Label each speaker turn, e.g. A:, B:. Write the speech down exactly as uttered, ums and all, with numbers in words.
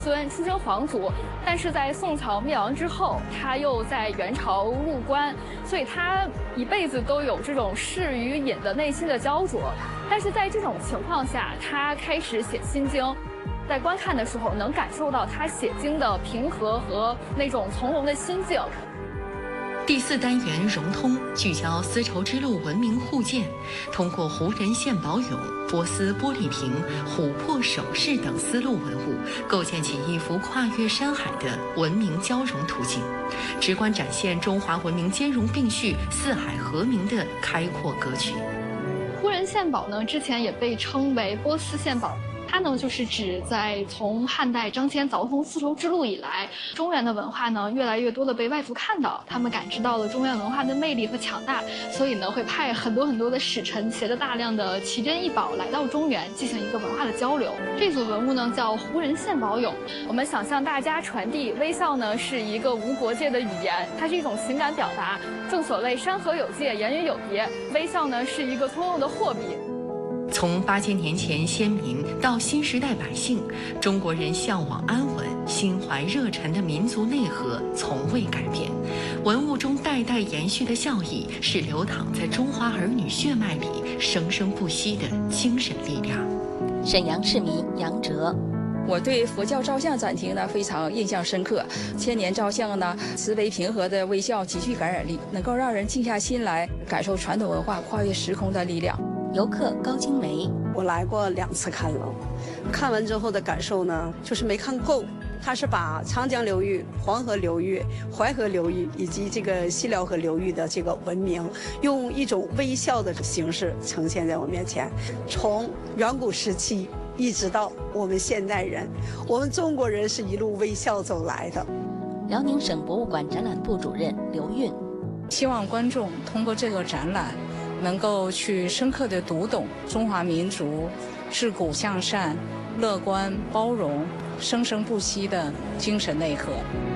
A: 虽然出身皇族，但是在宋朝灭亡之后，他又在元朝入关，所以他一辈子都有这种士与隐的内心的焦灼。但是在这种情况下，他开始写心经，在观看的时候能感受到他写经的平和和那种从容的心境。
B: 第四单元融通聚焦丝绸之路文明互鉴，通过胡人献宝俑、波斯玻璃瓶、琥珀首饰等丝路文物，构建起一幅跨越山海的文明交融图景，直观展现中华文明兼容并蓄、四海和鸣的开阔格局。
A: 胡人献宝呢，之前也被称为波斯献宝。它呢，就是指在从汉代张骞凿通丝绸之路以来，中原的文化呢，越来越多的被外族看到，他们感知到了中原文化的魅力和强大，所以呢，会派很多很多的使臣，携着大量的奇珍异宝来到中原，进行一个文化的交流。这组文物呢，叫胡人献宝俑。我们想向大家传递，微笑呢是一个无国界的语言，它是一种情感表达。正所谓山河有界，言语有别，微笑呢是一个通用的货币。
B: 从八千年前先民到新时代百姓，中国人向往安稳、心怀热忱的民族内核从未改变。文物中代代延续的教义，是流淌在中华儿女血脉里生生不息的精神力量。
C: 沈阳市民杨哲。
D: 我对佛教照相展厅呢非常印象深刻，千年照相呢，慈悲平和的微笑极具感染力，能够让人静下心来感受传统文化跨越时空的力量。
C: 游客高金梅，
E: 我来过两次看楼，看完之后的感受呢，就是没看够。它是把长江流域、黄河流域、淮河流域以及这个西辽河流域的这个文明，用一种微笑的形式呈现在我面前。从远古时期一直到我们现代人，我们中国人是一路微笑走来的。
C: 辽宁省博物馆展览部主任刘运，
F: 希望观众通过这个展览，能够去深刻地读懂中华民族自古向善、乐观包容、生生不息的精神内核。